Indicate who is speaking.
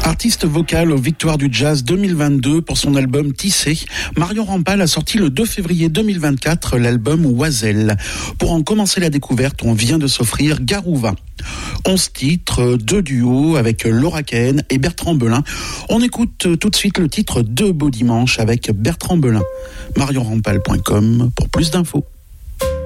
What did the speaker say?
Speaker 1: Artiste vocal aux Victoires du Jazz 2022 pour son album Tissé, Marion Rampal a sorti le 2 février 2024 l'album Oiselle. Pour en commencer la découverte, on vient de s'offrir Garouva. 11 titres, 2 duos avec Laura Cahen et Bertrand Belin. On écoute tout de suite le titre 2 beaux dimanches avec Bertrand Belin. marionrampal.com pour plus d'infos.